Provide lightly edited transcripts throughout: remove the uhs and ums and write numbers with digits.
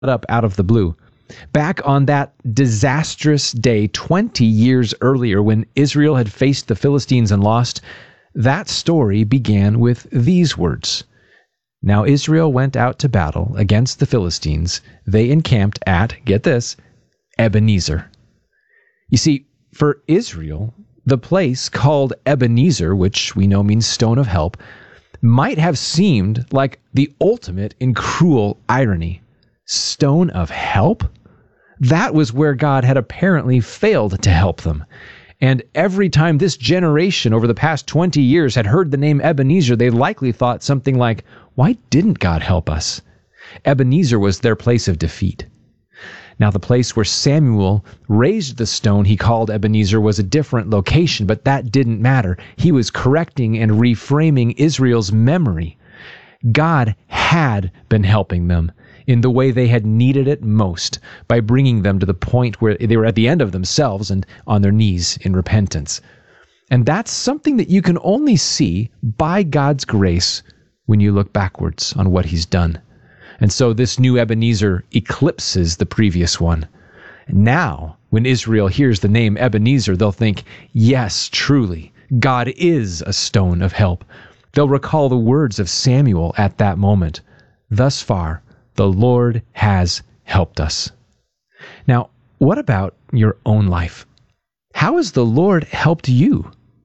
up out of the blue. Back on that disastrous day 20 years earlier when Israel had faced the Philistines and lost, that story began with these words. Now Israel went out to battle against the Philistines. They encamped at, get this, Ebenezer. You see, for Israel, the place called Ebenezer, which we know means stone of help, might have seemed like the ultimate in cruel irony. Stone of help? That was where God had apparently failed to help them. And every time this generation over the past 20 years had heard the name Ebenezer, they likely thought something like, why didn't God help us? Ebenezer was their place of defeat. Now, the place where Samuel raised the stone he called Ebenezer was a different location, but that didn't matter. He was correcting and reframing Israel's memory. God had been helping them in the way they had needed it most, by bringing them to the point where they were at the end of themselves and on their knees in repentance. And that's something that you can only see by God's grace when you look backwards on what he's done. And so this new Ebenezer eclipses the previous one. Now, when Israel hears the name Ebenezer, they'll think, yes, truly, God is a stone of help. They'll recall the words of Samuel at that moment. Thus far, the Lord has helped us. Now, what about your own life? How has the Lord helped you?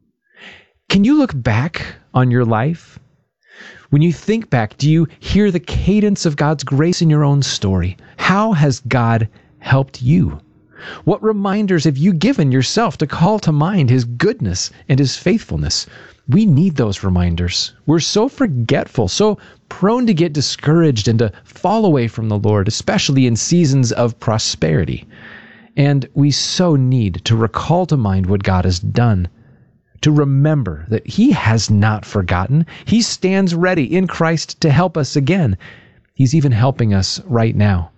Can you look back on your life? When you think back, do you hear the cadence of God's grace in your own story? How has God helped you? What reminders have you given yourself to call to mind his goodness and his faithfulness? We need those reminders. We're so forgetful, so prone to get discouraged and to fall away from the Lord, especially in seasons of prosperity. And we so need to recall to mind what God has done, to remember that he has not forgotten. He stands ready in Christ to help us again. He's even helping us right now.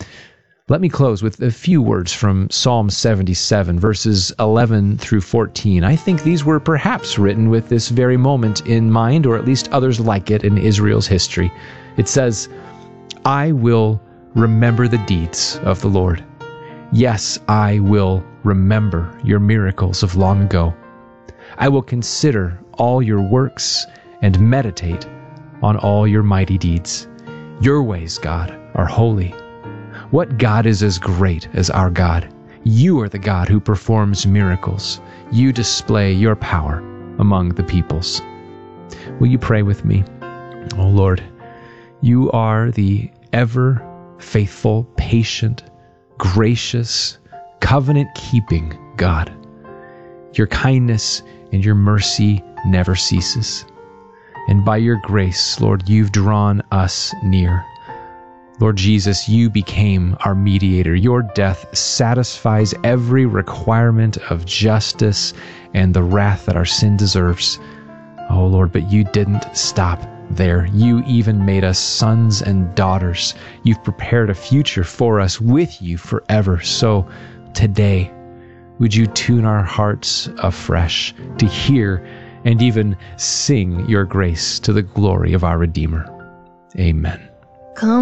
Let me close with a few words from Psalm 77, verses 11 through 14. I think these were perhaps written with this very moment in mind, or at least others like it in Israel's history. It says, I will remember the deeds of the Lord. Yes, I will remember your miracles of long ago. I will consider all your works and meditate on all your mighty deeds. Your ways, God, are holy. What God is as great as our God? You are the God who performs miracles. You display your power among the peoples. Will you pray with me? Oh Lord, you are the ever faithful, patient, gracious, covenant-keeping God. Your kindness and your mercy never ceases. And by your grace, Lord, you've drawn us near. Lord Jesus, you became our mediator. Your death satisfies every requirement of justice and the wrath that our sin deserves. Oh Lord, but you didn't stop there. You even made us sons and daughters. You've prepared a future for us with you forever. So today, would you tune our hearts afresh to hear and even sing your grace to the glory of our Redeemer? Amen. Come.